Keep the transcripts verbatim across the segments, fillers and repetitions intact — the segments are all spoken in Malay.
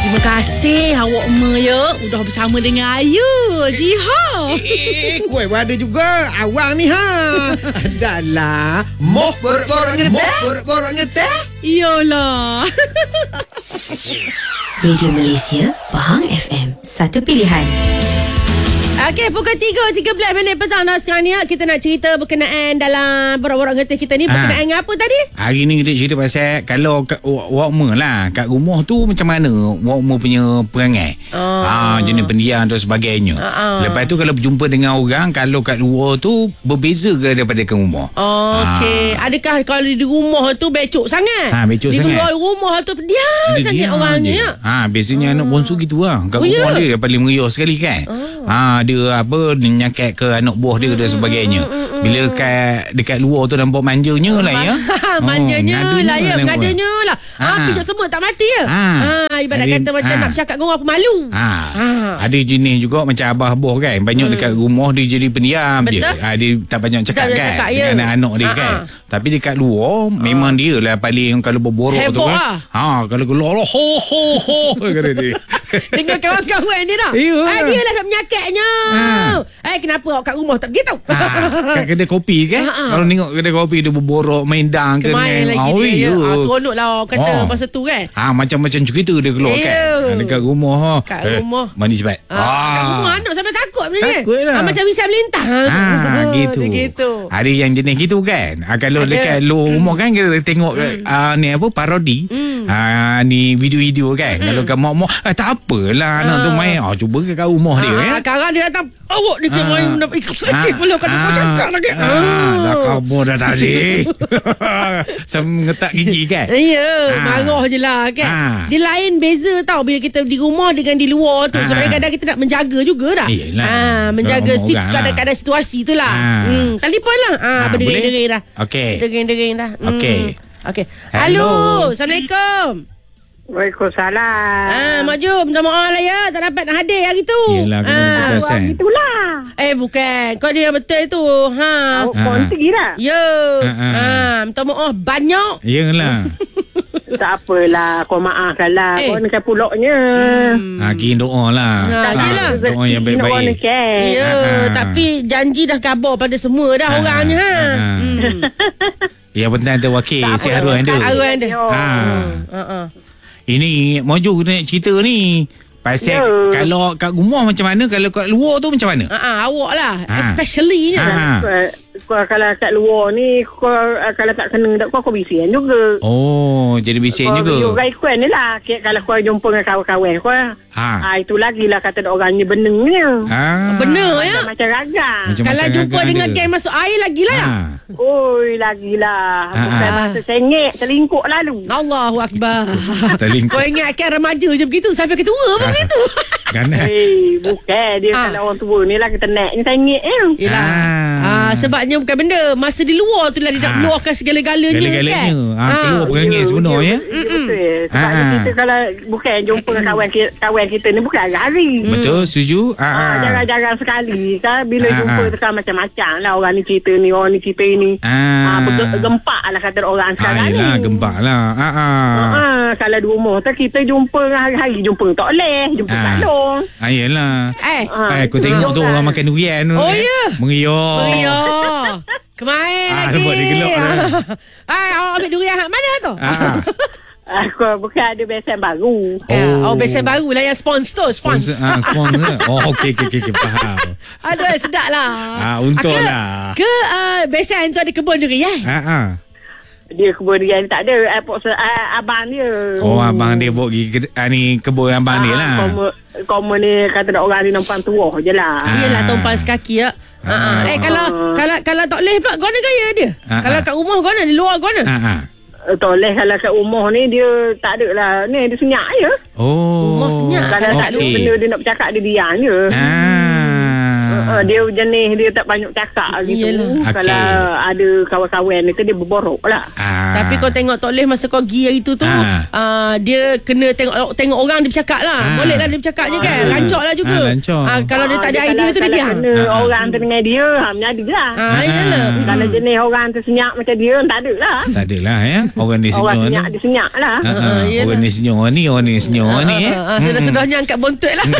Terima kasih awak Ema ya. Udah bersama dengan Ayu. Jiha. Eh, kuih pun ada juga. Awang ni ha. Adalah moh borok-borok ngeteh. Moh borok-borok ngeteh. Iyalah. Radio Malaysia, Pahang F M. Satu pilihan. Okey, pukul tiga tiga belas minit petang dah sekarang ni. Kita nak cerita berkenaan dalam borak-borak ngeteh kita ni. Berkenaan dengan apa tadi? Hari ni kita cerita pasal kalau Wakma lah kat rumah tu macam mana Wakma punya perangai. Oh. Ha, jenis pendiam dan sebagainya. Uh-uh. Lepas tu kalau berjumpa dengan orang, kalau kat luar tu berbeza ke daripada kat rumah? Oh, okey. Ha. Adakah kalau di rumah tu becok sangat? Ha, becok di sangat. Di luar rumah tu pendiam Dia sangat orangnya ya. Ha, biasanya uh. anak bongsu gitu lah. Kat oh, rumah ya? dia paling meriah sekali kan. Oh. Ha, dia apa dia nyakat ke anak buah dia mm, dan sebagainya. Mm, mm, Bila kat dekat luar tu nampak manjanya lah ya. Manjanya oh, lah ya, mengadanya lah. Ha, kejap semua tak mati ya. Ha, ha ibarat ada, kata macam ha. nak bercakap dengan orang pemalu. Ha. ha. Ada jenis juga macam abah buah kan. Banyak hmm. dekat rumah dia jadi pendiam je. Ha, dia tak banyak cakap tak kan cakap, dengan ya. anak-anak dia ha. kan. Tapi dekat luar ha. memang dia lah paling kalau berborok tu kan. Lah. Ha, kalau keluar ho ho ho kata dia. Dengan kawan-kawan dia dah. Ha, dia lah nak menyakatnya. Ha. Eh kenapa awak kat rumah tak begitu? Ha, kat kedai kopi kan. Ha, ha. Kalau tengok kedai kopi dia berborok main dang ke main lagi oh, dia. Ya. Ha, seronok lah kata oh. masa tu kan. Ha, macam-macam cerita dia keluar Ew. kan. Ha, dekat rumah ha. Kat eh, rumah. Mandi cepat. Ha, ha. Kat rumah anak sampai takut sebenarnya. Takut lah. Ha, macam bisa melintang. Ha, gitu. gitu. Ada yang jenis gitu kan. Ha, kalau ada. Dekat luar rumah kan kita tengok hmm. uh, ni apa parodi. Hmm. Ha, ni video-video kan. Hmm. Kalau kat mak-mak eh, tak apalah anak ha. tu main. Ha, cuba ke kat rumah ha. dia ya. Sekarang dia datang awak dia ha. main nak ikut sakit pula kata kau cakap lagi. Ha, dah kabur dah tadi. Sam ngetak gigi kan. Ya, ha. marah je lah kan. Ha. Dia lain beza tau bila kita di rumah dengan di luar tu. Ha. Sebab kadang kita nak menjaga juga dah. Ha, menjaga si, kadang-kadang lah. situasi tu lah. Ha. Hmm, telefon lah. Ha, ha, berdering-dering dah. Okey. Dering-dering dah. Okey. Hmm. Okey. Halo. Assalamualaikum. Waalaikumsalam. Ah, Mak Ju, minta maaf lah ya. Tak dapat nak hadir hari tu. Yelah, kena ah. keperasan. Itulah. Eh, bukan. Kau dia yang betul tu. Ha. Awak konti lah. Ya. Ha, ha. ha. Minta maaf banyak. Yelah. Tak apalah. Kau maafkan lah. Eh. Kau nak pulaknya. Hmm. Ha, kira doa lah. Ha, ha. Doa yang baik-baik. Ya. Ha, ha. Tapi janji dah kabar pada semua dah ha, orangnya. Ha. ha. Hmm. Ya, benar tu wakil. Si Harun ada. Harun ada. Ha. Ha. Ha. Ini Mojo nak cerita ni pasal yeah. kalau kat rumah macam mana, kalau kat luar tu macam mana? Ha uh-uh, awak lah ha. especially ni. Ha. Kau kalau kat luar ni kau kalau tak kena dak kau kau bisian juga. Oh, jadi bisian juga. Kau gaya kuan ni lah. Kalau kau jumpa dengan kawan-kawan kau. Ha. ha itu lagilah kata orang ni benarnya. Ha. Benar ya. Macam ragam. Kalau jumpa dengan geng masuk air lagilah ya. Ha. Oi, lagilah. Bukan masa sengit terlingkuk lalu. Allahu akbar. Terlingkuk. Kau ingatkan remaja je begitu sampai ketua pun begitu. Kan. Eh, bukan dia ha. kalau orang tua ni lah kita naik ni sengit eh. Yalah. Ah, sebabnya bukan benda masa di luar tu lah dia nak keluarkan segala-galanya kan. Segala-galanya. Ha, keluar perangai sebenarnya. Betul. Sebab kita kalau bukan jumpa dengan kawan kita, kawan kita ni bukan hari-hari. Betul, setuju. Ah, jarang-jarang sekali kan bila jumpa tu kan macam-macam lah orang ni cerita ni, orang ni cerita ni. Ah, gempak lah kata orang sekarang ni. Yalah, gempak lah. Ha ah. Kalau di rumah tu kita jumpa hari-hari, jumpa tak boleh, jumpa tak long. Ah, yalah. Eh, eh aku tengok tu orang makan durian tu. Oh ya. Meriah. Meriah. Kemain ah, lagi. Buat dia gelak dah. Ah, awak ambil durian mana tu? Ah. Aku bukan ada besen baru. Oh, oh besen baru lah yang sponsor, sponsor. Ah, sponsor. Oh, okey okey okey faham. Aduh, sedap lah. Ah, untunglah. Ke, ke uh, besen tu ada kebun durian? Ha ah. Dia kebun durian tak ada, airport uh, abang dia. Oh, abang dia bawa pergi uh, ni kebun abang ah, dia lah. Komen ni kata nak orang ni nampak tua je lah. Ah. Yelah, tumpang sekaki ya. Ha ah. Eh kalau ah. kalau kalau tak boleh pula guna gaya dia. Ah. Kalau kat rumah guna, di luar guna. Ha ah. Toleh kalau kat rumah ni dia tak ada lah. Ni dia senyap je. Oh. Rumah senyap. Kalau okay. tak ada benda dia nak bercakap dia diam je. Ah. Uh, dia jenis dia tak banyak cakap gitu. Iyalah. Kalau Okay. ada kawan-kawan itu dia berborok lah. Ah. Tapi kau tengok Tok Leh masa kau pergi hari tu tu Ah. uh, dia kena tengok tengok orang dia bercakap lah. Ah. Boleh lah dia bercakap je kan. Ah. Rancak lah juga. Ah, rancak. Ah, kalau dia tak ada Ah, idea kalau- tu dia kalau diam. kena Ah. orang tu dengan dia, ha, menjadi lah. Ah, iyalah. Ah. Mm. Kalau jenis orang tu senyap macam dia, tak ada lah. Tak adalah ya. Orang ni Orang senyum senyap, ni. dia senyap lah. Ah, ah. Ah, yelah. Orang ni senyum ni, orang ni senyum ni eh. Ah, ah, sudah-sudahnya angkat bontot lah.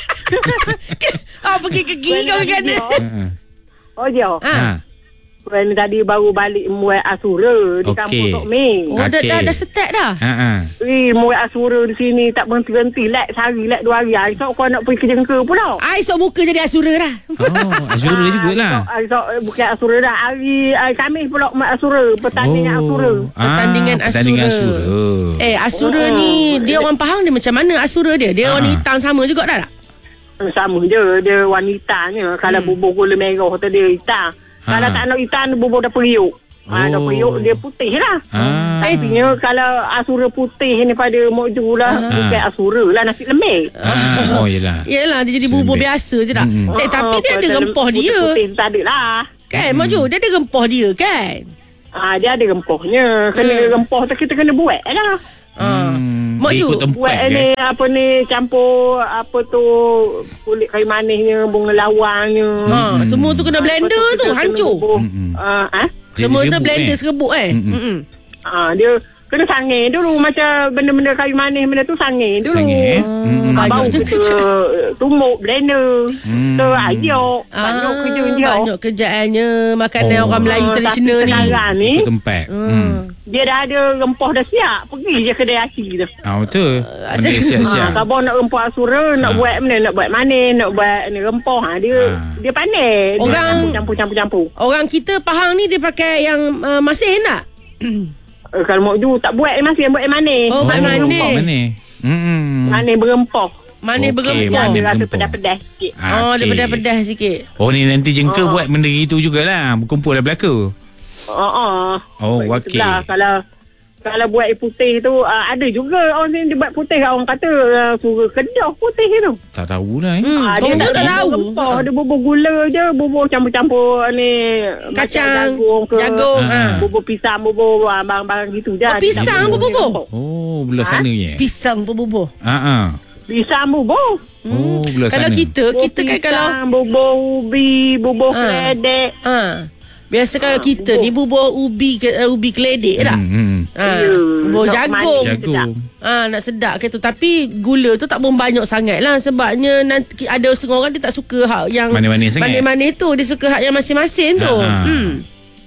Ah, pergi ke gigi kau kan. Ah, Oh, dia. Ah. ah. When tadi baru balik muat Asura di Okey. kampung Tok Mei. Oh, dah, Okey. dah, dah start dah. Ah, ah. Eh, muat Asura di sini tak berhenti-henti. Lek sehari, lek dua hari. Esok kau nak pergi ke Jengka pula. Ai sok muka jadi Asura dah. Oh, Azura jugalah. Esok, esok eh, bukan Asura dah. Hari, hari Khamis pula muat Asura. Pertandingan Asura. Ah, Pertandingan pertandingan Asura. Asura. Eh, Asura Oh. ni dia orang Pahang dia macam mana Asura dia? Dia Ah. warna hitam sama juga dah tak? Sama je. Dia wanitanya. Kalau Hmm. bubur gula merah tu dia hitam. Ha. Kalau tak nak hitam, dia bubur dah periuk. Ha, dah Oh. periuk, dia putih lah. Ah. Artinya kalau Asura putih ni pada Mokju lah, Ah. bukan Asura lah, nasi lemak. Ah, oh yelah. Yelah dia jadi bubur Sembik. biasa je dah. Mm-mm. Eh, tapi dia Ah, ada pada rempah dia. Putih-putih tak ada lah. Kan, Maju dia ada rempah dia kan? Ah, dia ada rempahnya. Kena Hmm. rempah tu kita kena buat lah. Ah. Hmm, Mak dia Ju, ikut tempat Buat kan? ni apa ni campur apa tu kulit kayu manisnya, bunga lawangnya. Ha, semua tu kena blender Lepas tu, kita kena hancur. bubur. Mm-mm. Ah, ah? Jadi Semua tu serbuk, blender eh? serbuk eh. Mm-mm. Mm-mm. Ah, dia kena sangin dulu macam benda-benda kayu manis benda tu sangin dulu. Sangin, eh? Mm-mm. Ah, baru Banyak kita kerja. tumbuk blender. Hmm. Kita ayak. Banyak Ah, kerja dia. banyak kerjaannya makanan Oh. orang Melayu Ah, tradisional tapi ni. sekarang ni Ikut tempat. Hmm. dia dah ada rempah dah siap. Pergi je kedai aci tu. Ah, betul. Ah, Benda saya- siap-siap. Ha, kalau nak rempah Asura, nak Ah. buat mana, nak buat manis, nak buat ni rempah, ha, dia Ah. dia pandai. Dia Orang- campur-campur-campur. Orang kita Pahang ni dia pakai yang uh, masin tak? Uh, kalau mau ju tak buat masih buat manis. Oh, buat manis. Buat manis. Hmm. Manis berempah. Manis Okey, berempah. manis. Dia rasa berempah. pedas-pedas sikit. Oh, dia Okey. pedas-pedas sikit. Oh, ni nanti jengka Oh. buat benda gitu jugalah. Berkumpul lah belaka. Oh, oh. Oh, Buat okey. gitu lah. Kalau kalau buat air putih tu uh, ada juga orang sini dia buat putih, orang kata uh, suruh kedah putih tu. Tak tahulah eh. Hmm, Ah, kau dia pun tak tahu. rempah, dia bubur gula je, bubur campur-campur ni macam Kacang, jagung ke, jagung, ah. bubur pisang, bubur ah, barang-barang gitu je. Oh, pisang Dia tak bubur? rempah. Oh, belah Ha? sana je. Pisang pun bubur. Ha ah. Pisang bubur. Oh, belah Kalau sana. kita, Bubur kita kan kalau pisang, bubur ubi, bubur Ah. keledek. ha, biasa kalau kita ni bubur ubi ke, uh, ubi keledek tak? Hmm, hmm. Ha, Ya, bubur nak jagung. manis. Jagung. Ah, nak sedap ke tu. Tapi gula tu tak pun banyak sangat lah. Sebabnya nanti ada setengah orang dia tak suka hak yang Manis-manis sangat. manis-manis tu. Dia suka hak yang masin-masin tu. Ha, ha. Hmm.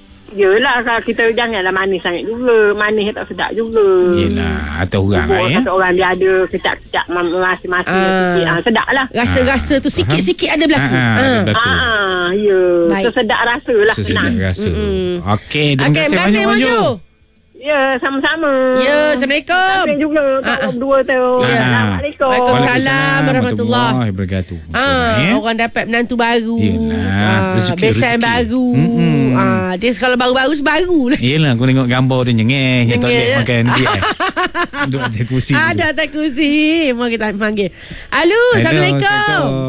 Yelah, kalau kita janganlah manis sangat juga. Manis tak sedap juga. Yelah, atau orang lah Bubur ya. satu orang dia ada kecap-kecap masing-masing Ah. sikit. Ah, sedap lah. Rasa-rasa tu sikit-sikit ada berlaku. Ha, ha, Ha. ada berlaku. Ah, ya. Baik. Sesedap rasa lah. Sesedap Senang. rasa. Mm-mm. Okey, terima Okey, kasih terima kasih banyak Maju. Maju. Ya, sama-sama. Ya, Assalamualaikum. Terima kasih juga Ah, Kak ah. Rob dua tu. Ya. Assalamualaikum. Waalaikumsalam warahmatullahi wabarakatuh. Ah, Eh? orang dapat menantu baru. Yelah, Ah, rezeki, besan rezeki. baru. Mm-mm. Ah, dia kalau baru-baru sebaru lah. Yelah, aku tengok gambar tu nyengeh. Yang tak Nyengeh, boleh ya. makan dia. Duduk atas kursi. Ada dulu. atas kursi. Mau kita panggil. Halo, Hello, Assalamualaikum.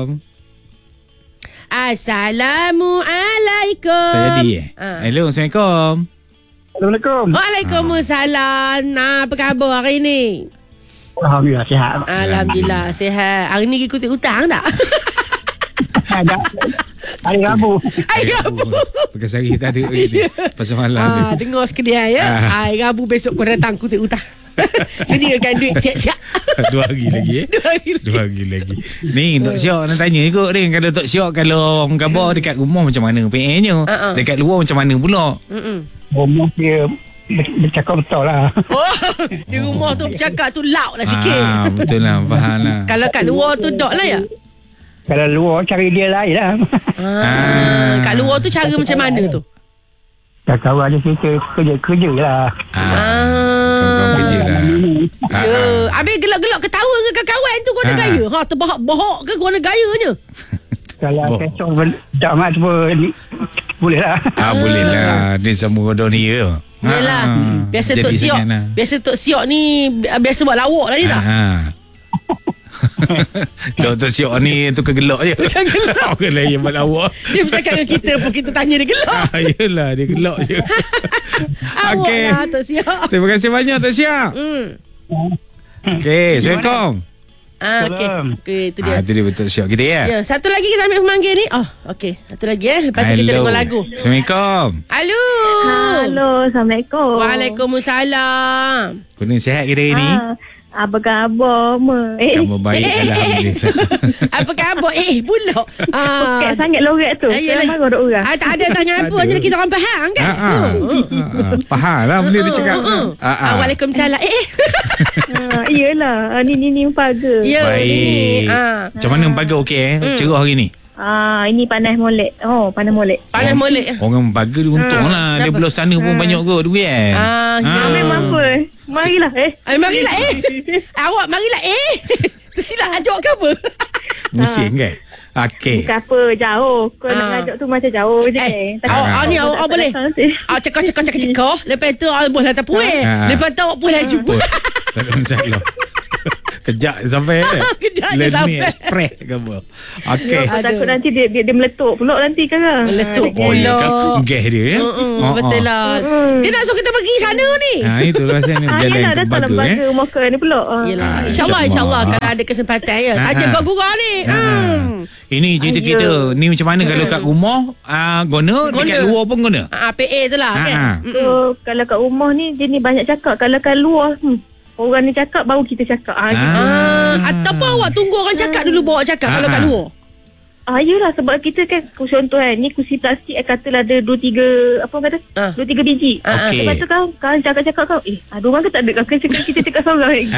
Assalamualaikum. Assalamualaikum. Tak jadi eh? Ah. Hello, Assalamualaikum. Assalamualaikum. Waalaikumsalam. Nah, apa khabar hari ni? Alhamdulillah sihat. Alhamdulillah sihat. Hari ni ikut hutang tak? Ada hari Rabu. Hari Rabu. Pakai sehari tak ada ni. Pasal malam Ah, ni. dengar sekedia ya. Ah. Hari Rabu besok kau datang kutip hutang. Sediakan duit siap-siap. Dua hari lagi eh. Dua hari lagi. Dua hari lagi. Ni Tok Syok nak tanya ikut ni. Kalau Tok Syok kalau orang khabar dekat rumah macam mana P A-nya? Uh-uh. Dekat luar macam mana pula? Mm-mm. Rumah dia ber- bercakap betul lah. Oh, di rumah tu bercakap tu lauk lah sikit. Ah, betul lah. Faham lah. Kalau kat luar tu dok lah ya? Kalau luar cari dia lain lah. Ah, kat luar tu cara macam mana tu? Kawan dia cerita kerja-kerja lah. Ah, Ah. kawan-kawan kerja lah. Ah, Ya, ah. habis gelak-gelak ketawa dengan kawan-kawan tu kau nak Ah. gaya. Ha, terbahak-bahak ke kau nak gayanya? Kalau Oh. besok dak mat pun ni, boleh lah. Ah, boleh lah. Dia sama rodon dia. Yalah. Ah, Biasa jadi Tok Siok. sangat lah. Biasa Tok Siok ni bi- biasa buat lawak lah ni tak? Ah, ah. Doktor Syok ni tukar gelak je. Tukar gelak. Bukan lain yang awak. Dia bercakap dengan kita pun kita tanya dia gelak. Ah, yelah, dia gelak je. Okey. Awak lah Tok Siap. Terima kasih banyak Tok Syok. Hmm. Okey, Assalamualaikum. Ah, okey. Okey, itu dia. Ah, itu dia betul Syok kita ya. Ya, satu lagi kita ambil pemanggil ni. Oh, okey. Satu lagi eh. Lepas tu kita Hello. dengar lagu. Assalamualaikum. Halo. Halo, Assalamualaikum. Waalaikumsalam. Kuning sihat kita hari ni? Ah, apa khabar, Ma? Eh, Kamu baik, eh, eh, Alhamdulillah. Apa khabar? Eh, pula. Ah. Bukan sangat lorat tu. Ah, yelah. Saya marah duk orang. Ah, tak ada tangan apa. Ada. Jadi kita orang faham kan? Ah, ah. Ah, ah. Faham lah benda dia cakap. Uh, uh, uh. Ah, ah. Ah, Waalaikumsalam. Eh, eh. Ah, iyalah. Ah, ni ni ni pagar. Ya, Baik. ini. Ah. Macam mana pagi okey eh? Cerah hari ni? Ah, ini panas molek. Oh, panas molek. Panas molek. Orang pagi dia untung lah. Dia kenapa? belah sana pun banyak kot duit eh. Ah, ya. Ah, memang apa? Marilah eh. Ay, marilah eh. Awak marilah eh. Tersilap ajak ke apa? Musim kan? Okey. Bukan apa, jauh. Kau nak Ah. ngajak tu macam jauh je. Eh, Tak- awak ah, awak ni tak- awak tak- awak boleh. tak- tak- Awak cekak cekak cekak cekak. Lepas tu awak boleh tak puas. Ah. Lepas tu awak boleh jumpa. Tak ada masalah. Kejap sampai kan? Kejap je Learning sampai. express ke apa? Okey. Aku Aduh. takut nanti dia, dia, dia meletup pula nanti kan. Meletup Ah, Oh, ya pula. kan? Gas dia ya? Mm-mm, Oh, betul oh. lah. Mm. Dia nak suruh kita pergi sana ni. Ha, itulah saya ni Ah, berjalan yelah, ke datang baga eh. lembaga Moka ni pula. Ah. Yelah. Ah, InsyaAllah, insyaAllah. insyaAllah. Ah. Kalau ada kesempatan ya. Ah, Saja ah. kau gurau ni. Ha. Hmm. Ini cerita Ayo. kita. Ni macam mana kalau kat rumah ah, guna, dekat Guna. luar pun guna. Ah, P A tu lah Ah, kan. ah. Mm-mm. So, kalau kat rumah ni, dia ni banyak cakap. Kalau kat luar, hmm, orang ni cakap, baru kita cakap. Ah, gitu. Ah, ataupun awak tunggu orang cakap dulu bawa cakap Ah, kalau kat ah. luar. Ah, yelah, sebab kita kan, contoh kan, ni kursi plastik, eh, katalah ada dua tiga, apa orang kata? Ah. Dua tiga biji. Ah, Okey. Lepas tu kau, kau cakap-cakap kau, eh, ada orang ke tak ada? Kau cakap kita cakap seorang lagi.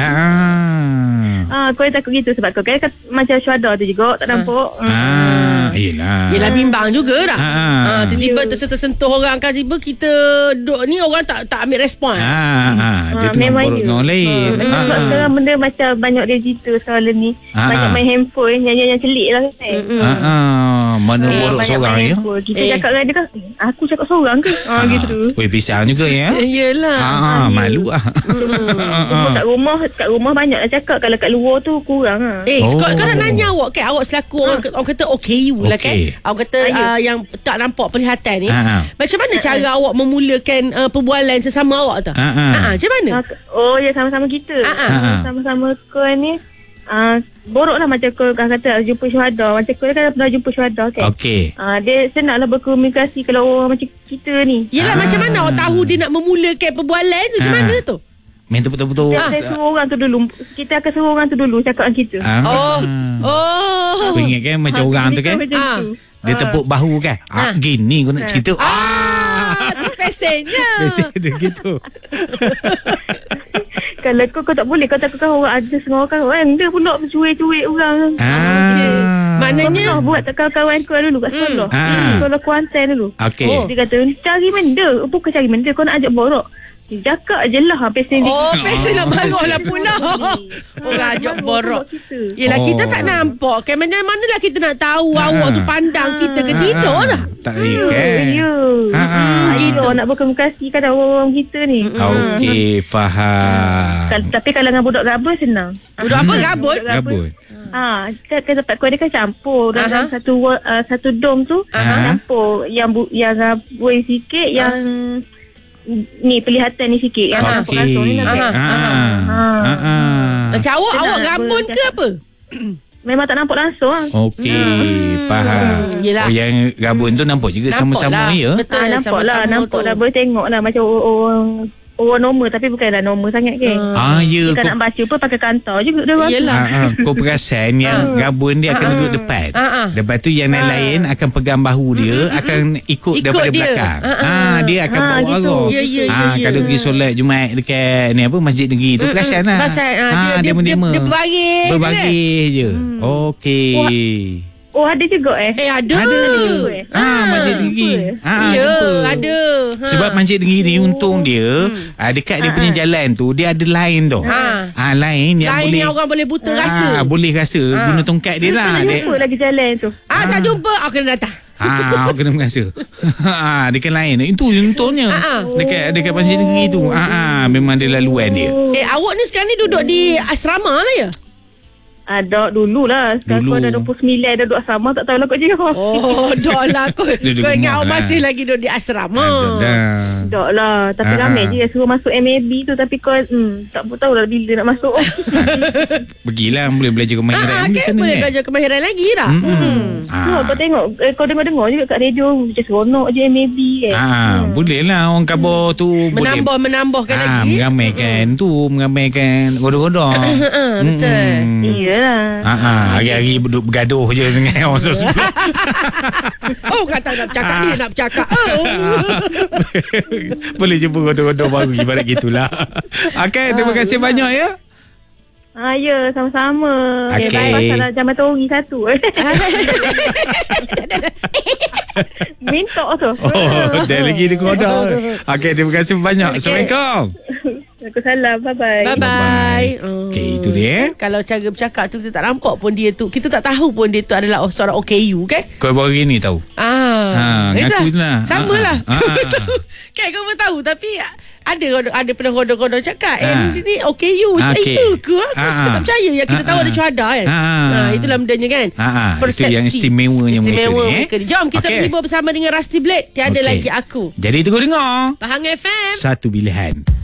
Ah. Ah, kau yang takut gitu sebab kau kan kat- macam syuhada tu juga, tak nampak. Ah, yelah. Yelah bimbang juga dah. Ah. Ah, tiba-tiba Ya. tersentuh-sentuh orang kan tiba kita duduk ni orang tak tak ambil respon. Ah, ah, dia Ah, tengah memang borok ya. dengan orang lain. Ah, memang sebab sekarang benda macam banyak digital sekarang ni. Ah, Banyak ah. main handphone, nyanyi yang celik lah kan. Mm-mm. Ah, ah, mana Eh, borok banyak seorang main ya? handphone. Kita Eh. cakap dengan dia kan, eh, aku cakap seorang ke? Ah, gitu. Weh, pisang juga ya. Eh, Yelah. Ah, malu ah. Cuma kat rumah, kat rumah banyak lah cakap. Kalau kat luar tu kurang lah. Eh, Oh. kau, kau nak nanya awak kan awak selaku orang, orang kata O K U lah kan. Okey. Awak kata Ah, ya. uh, yang tak nampak penglihatan ni. Ah, ah. Macam mana cara awak memulakan uh, perbualan sesama awak tu? Ah, ah. Ah, macam mana? Ah, Oh ya, sama-sama kita. Ah, ah. Ah, ah. Sama-sama kau ni. Ah, borok lah macam kau kau kata jumpa syuhada. Macam kau kan pernah jumpa syuhada kan. Okey. Ah, dia senang lah berkomunikasi kalau orang macam kita ni. Yelah, Ah. macam mana awak tahu dia nak memulakan perbualan tu? Macam Ah. mana tu? Main betul-betul. Dia saya suruh orang tu dulu. Kita akan suruh orang tu dulu cakap dengan kita. Ah. Oh. Oh. Kau ingat kan macam Ah, orang tu kita kan? macam Ah. tu. Dia Ah. tepuk bahu kan? Ah, Ah. gini kau nak cerita. Ah. Ah, tu pesennya. Biasa dia gitu. Kalau kau, kau tak boleh. Kau takutkan orang ada setengah orang kan. Dia pula cuik-cuik orang. Okey. Ah. Maknanya Kau pernah buat tak kawan-kawan kau dulu kat sekolah. Ah. Hmm. Sekolah Kuantan dulu. Okey. Oh. Dia kata, cari benda. Bukan cari benda. Kau nak ajak borok. Dia cakap je lah. Pesen dia. Oh, pesen nak Oh, balut lah pesen. pula. Orang ajak borok. Kita. Yelah, Oh. kita tak nampak. Kan mana-mana lah kita nak tahu Ah. awak tu pandang kita ke tidak Ah, lah. Tak boleh Ya, kan? ya. Ah, ah. Ah, Gitu. gitu. Nak berkomunikasi kan orang kita ni. Okey, faham. Kal- Tapi kalau dengan budak gabut senang. Budak apa? Gabut? Gabut. Ha, kita ke tempat kau dia kan campur dalam Aha. satu wa- uh, satu dom tu Aha. campur yang bu, yang gabut sikit yang ni pelihatan ni sikit yang nampak langsung ni Okey. nampak. Aha. Ah. Ah. Ah, ah. Macam awak, Senang awak nak gabun ke apa? Memang tak nampak langsung lah. Okey, faham. Yelah. Oh, yang gabun tu nampak juga sama-sama lah. ya? Betul, Ah, nampak lah, sama-sama nampak tu. dah boleh tengok lah macam orang orang normal tapi bukanlah normal sangat kan. Ah, ya. Jika Kau, nak baca pun pakai kantor juga dia orang. Yelah. ah, ah, kau perasan yang gabun dia akan duduk depan. Ah, ah. Lepas tu yang lain-lain akan pegang bahu dia, akan ikut, Ikut daripada dia. belakang. Ah, ah. Ah, dia akan Ah, bawa gitu. arah. Ya, ya, ya, Ah, ya. kalau pergi solat Jumaat dekat ni apa Masjid Negeri tu perasan lah. Perasan, ah, dia- Ah, dia- dema-dema. dia- dia berbaris je Berbaris je. Okey. Oh ada juga eh. Eh, ada. Ada. jumpa, eh? Ah, Masjid Negeri. Ah, Ya, jumpa. ada. Ha. Sebab Masjid Negeri ni untung dia ah, dekat dia punya jalan tu dia ada line tu. Ha. Ah, line yang Lain boleh yang orang boleh buta ah, rasa. boleh rasa guna tongkat dia lah. Tak Dia, jumpa lagi jalan tu. Ah, tak jumpa. Aku kena datang. Ah, aku kena merasa. Ah, dekat lain. Itu untungnya. Ah, ah. Dekat dekat Masjid Negeri tu. Ah, ah, memang dia laluan dia. Eh, awak ni sekarang ni duduk di asrama lah ya? Ada dululah. Sekarang Dulu. aku dah dua puluh sembilan, dah duduk asrama, tak tahu lah kot je. Oh, dah lah. Kau, Duduk kau ingat rumah lah. masih lagi duduk di asrama. Ada dah. Tak lah. Tapi Ah, ramai ah. je suruh masuk M A B tu. Tapi kau hmm, tak tahu lah bila nak masuk. Pergilah boleh belajar kemahiran Ah, di kan sana boleh kan. belajar kemahiran lagi dah. Hmm. Hmm. Oh, Ah. kau tengok, eh, kau dengar-dengar juga kat radio. Macam seronok je M A B kan. Ah, boleh lah orang khabar tu Menambah boleh. menambahkan Ah, lagi. meramaikan tu, meramaikan roda-roda. Ah, betul. Iyalah. Ah, ah, hari-hari duduk bergaduh je dengan orang sebelah. Oh, kata nak bercakap ni, nak bercakap. Oh. Boleh jumpa roda-roda baru ibarat gitulah. Okey, terima kasih banyak ya. Ah, ya, sama-sama. Okey. Pasal Jamal Tori satu. Mintok tu. Oh, dah lagi dengar dah. Okey, terima kasih banyak. Assalamualaikum. Waalaikumsalam. Bye-bye. Bye-bye. Oh. Okey, itu dia. Kalau cara bercakap tu kita tak nampak pun dia tu. Kita tak tahu pun dia tu adalah seorang O K U kan? Kau baru ni tahu. Ah, Ha, ngaku tu lah. Sama Ah, lah. ah, ah. Kan kau pun tahu tapi ada ada pernah kodok-kodok cakap Ah. eh ni O K U. Ah, Cakap okey. itu ke? Aku Ah, tak percaya yang kita ah, tahu ah. ada cuada kan. Ah. Ha, itulah bendanya kan. Ah, ah. Itu Persepsi. yang istimewanya mereka Istimewa ni, eh. mereka ni. Jom kita Okey. berhibur bersama dengan Rusty Blade. Tiada Okey. lagi aku. Jadi tunggu dengar. Pahang F M. Satu pilihan.